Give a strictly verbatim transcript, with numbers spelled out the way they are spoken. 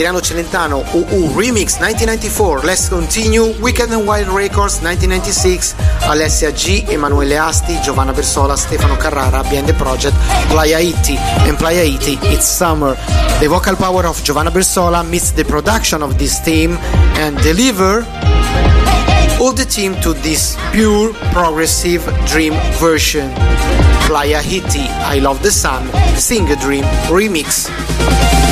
Adriano Celentano, U U Remix ninecentonovantaquattro, Let's Continue, Wicked and Wild Records nineteen ninety-six, Alessia G, Emanuele Asti, Giovanna Bersola, Stefano Carrara, Behind the Project, Playa Iti, and Playa Iti, It's Summer. The vocal power of Giovanna Bersola meets the production of this team and deliver all the team to this pure progressive dream version. Playa Iti, I Love the Sun, Sing a Dream Remix.